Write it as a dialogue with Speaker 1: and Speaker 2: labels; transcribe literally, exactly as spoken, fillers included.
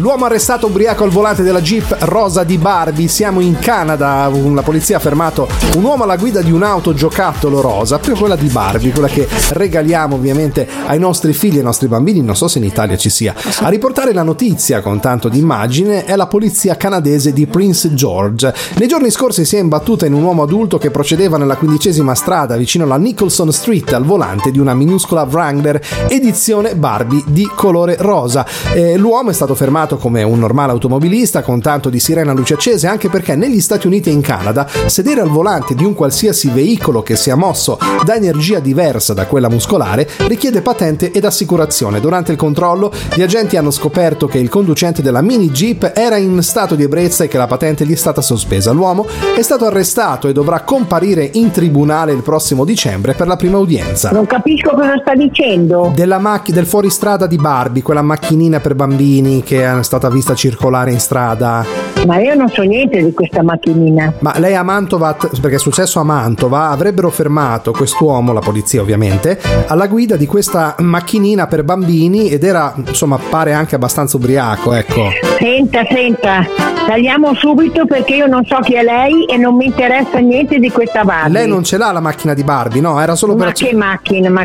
Speaker 1: L'uomo arrestato ubriaco al volante della Jeep rosa di Barbie. Siamo in Canada, la polizia ha fermato un uomo alla guida di un'auto giocattolo rosa, proprio quella di Barbie, quella che regaliamo ovviamente ai nostri figli e ai nostri bambini, non so se in Italia ci sia. A riportare la notizia con tanto di immagine è la polizia canadese di Prince George. Nei giorni scorsi si è imbattuta in un uomo adulto che procedeva nella quindicesima strada vicino alla Nicholson Street al volante di una minuscola Wrangler edizione Barbie di colore rosa. Eh, l'uomo è stato fermato come un normale automobilista con tanto di sirena a luci accese, anche perché negli Stati Uniti e in Canada sedere al volante di un qualsiasi veicolo che sia mosso da energia diversa da quella muscolare richiede patente ed assicurazione. Durante il controllo gli agenti hanno scoperto che il conducente della mini Jeep era in stato di ebbrezza e che la patente gli è stata sospesa. L'uomo è stato arrestato e dovrà comparire in tribunale il prossimo dicembre per la prima udienza.
Speaker 2: Non capisco cosa sta dicendo.
Speaker 1: Della macch- del fuoristrada di Barbie, quella macchinina per bambini che è stata vista circolare in strada.
Speaker 2: Ma io non so niente di questa macchinina.
Speaker 1: Ma lei a Mantova, perché è successo a Mantova, avrebbero fermato quest'uomo, la polizia ovviamente, alla guida di questa macchinina per bambini ed era, insomma, pare anche abbastanza ubriaco, ecco.
Speaker 2: Senta, senta, tagliamo subito perché io non so chi è lei e non mi interessa niente di questa Barbie.
Speaker 1: Lei non ce l'ha la macchina di Barbie, no? Era solo
Speaker 2: ma
Speaker 1: per...
Speaker 2: che macchina, ma